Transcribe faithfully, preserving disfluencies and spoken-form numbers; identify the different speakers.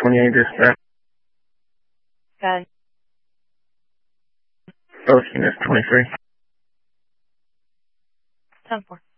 Speaker 1: twenty-eight dispatch.
Speaker 2: Got
Speaker 1: Both units twenty-three.
Speaker 2: ten four.